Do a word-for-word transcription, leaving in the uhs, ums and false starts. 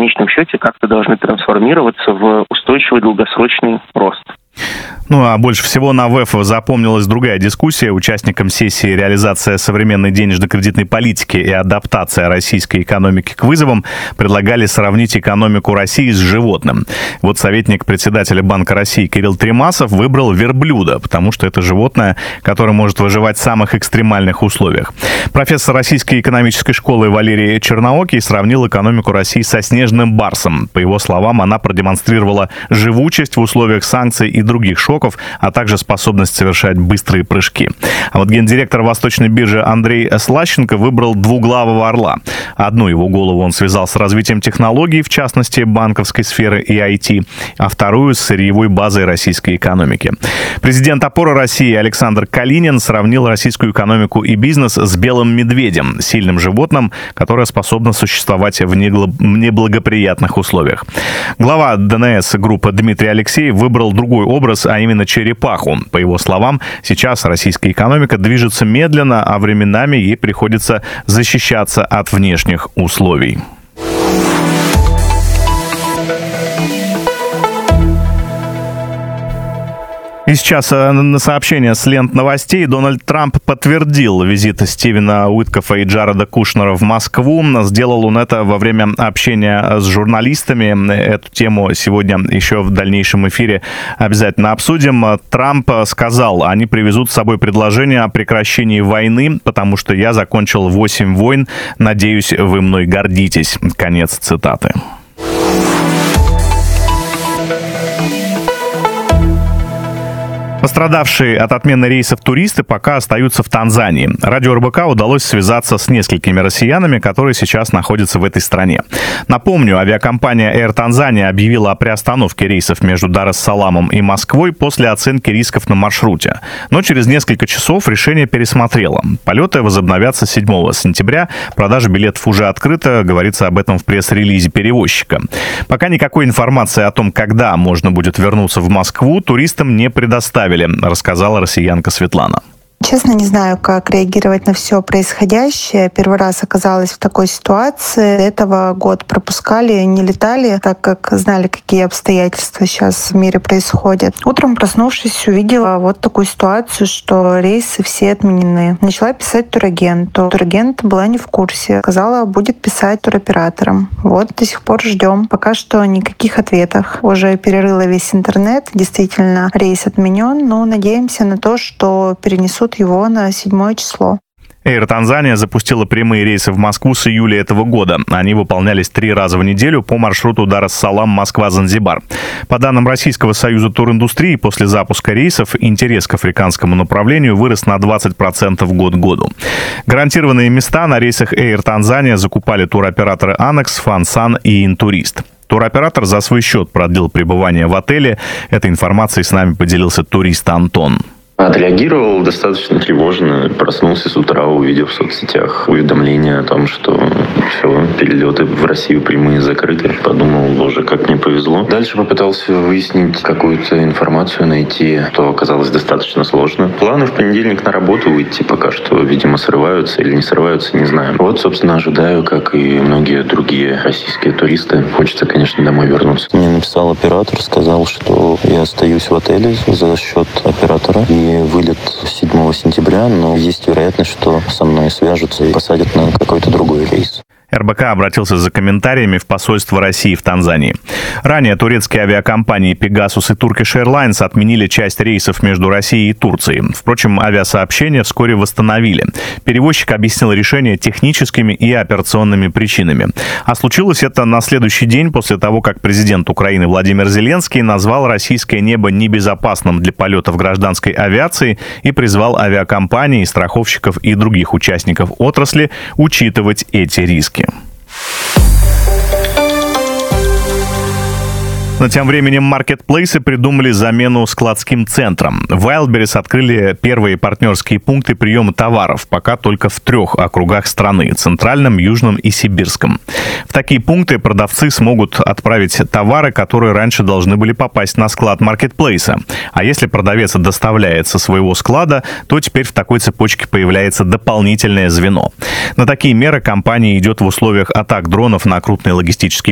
конечном счете как-то должны трансформироваться в устойчивый долгосрочный рост. Ну, а больше всего на ВЭФ запомнилась другая дискуссия. Участникам сессии «Реализация современной денежно-кредитной политики и адаптация российской экономики к вызовам» предлагали сравнить экономику России с животным. Вот советник председателя Банка России Кирилл Тремасов выбрал верблюда, потому что это животное, которое может выживать в самых экстремальных условиях. Профессор Российской экономической школы Валерий Черноокий сравнил экономику России со снежным барсом. По его словам, она продемонстрировала живучесть в условиях санкций и других шоков, а также способность совершать быстрые прыжки. А вот гендиректор Восточной биржи Андрей Слащенко выбрал двуглавого орла. Одну его голову он связал с развитием технологий, в частности, банковской сферы и ай ти, а вторую с сырьевой базой российской экономики. Президент «Опоры России» Александр Калинин сравнил российскую экономику и бизнес с белым медведем, сильным животным, которое способно существовать в неблагоприятных условиях. Глава дэ эн эс группы Дмитрий Алексеев выбрал другой образ, а именно черепаху. По его словам, сейчас российская экономика движется медленно, а временами ей приходится защищаться от внешних условий. И сейчас на сообщение с лент новостей. Дональд Трамп подтвердил визит Стивена Уиткофа и Джареда Кушнера в Москву. Сделал он это во время общения с журналистами. Эту тему сегодня еще в дальнейшем эфире обязательно обсудим. Трамп сказал, они привезут с собой предложение о прекращении войны, потому что я закончил восемь войн. Надеюсь, вы мной гордитесь. Конец цитаты. Пострадавшие от отмены рейсов туристы пока остаются в Танзании. Радио эр бэ ка удалось связаться с несколькими россиянами, которые сейчас находятся в этой стране. Напомню, авиакомпания Air Tanzania объявила о приостановке рейсов между Дар-эс-Саламом и Москвой после оценки рисков на маршруте. Но через несколько часов решение пересмотрело. Полеты возобновятся седьмого сентября. Продажа билетов уже открыта, говорится об этом в пресс-релизе перевозчика. Пока никакой информации о том, когда можно будет вернуться в Москву, туристам не предоставили, рассказала россиянка Светлана. Честно, не знаю, как реагировать на все происходящее. Первый раз оказалась в такой ситуации. До этого год пропускали, не летали, так как знали, какие обстоятельства сейчас в мире происходят. Утром, проснувшись, увидела вот такую ситуацию, что рейсы все отменены. Начала писать турагенту. Турагент была не в курсе. Сказала, будет писать туроператорам. Вот до сих пор ждем. Пока что никаких ответов. Уже перерыла весь интернет. Действительно, рейс отменен, но надеемся на то, что перенесут его на седьмое число. Air Tanzania запустила прямые рейсы в Москву с июля этого года. Они выполнялись три раза в неделю по маршруту Дар-эс-Салам, Москва-Занзибар. По данным Российского союза туриндустрии, после запуска рейсов интерес к африканскому направлению вырос на двадцать процентов год к году. Гарантированные места на рейсах Air Tanzania закупали туроператоры Анекс, Фансан и Интурист. Туроператор за свой счет продлил пребывание в отеле. Этой информацией с нами поделился турист Антон. Отреагировал достаточно тревожно. Проснулся с утра, увидев в соцсетях уведомление о том, что все, перелеты в Россию прямые закрыты. Подумал, боже, как мне повезло. Дальше попытался выяснить какую-то информацию, найти, что оказалось достаточно сложно. Планы в понедельник на работу выйти пока что, видимо, срываются или не срываются, не знаю. Вот, собственно, ожидаю, как и многие другие российские туристы. Хочется, конечно, домой вернуться. Мне написал оператор, сказал, что я остаюсь в отеле за счет оператора. И вылет седьмого сентября, но есть вероятность, что со мной свяжутся и посадят на какой-то другой рейс. эр бэ ка обратился за комментариями в посольство России в Танзании. Ранее турецкие авиакомпании Pegasus и Turkish Airlines отменили часть рейсов между Россией и Турцией. Впрочем, авиасообщения вскоре восстановили. Перевозчик объяснил решение техническими и операционными причинами. А случилось это на следующий день после того, как президент Украины Владимир Зеленский назвал российское небо небезопасным для полетов гражданской авиации и призвал авиакомпании, страховщиков и других участников отрасли учитывать эти риски. Но тем временем маркетплейсы придумали замену складским центрам. В Wildberries открыли первые партнерские пункты приема товаров, пока только в трех округах страны – Центральном, Южном и Сибирском. В такие пункты продавцы смогут отправить товары, которые раньше должны были попасть на склад маркетплейса. А если продавец доставляет со своего склада, то теперь в такой цепочке появляется дополнительное звено. На такие меры компания идет в условиях атак дронов на крупные логистические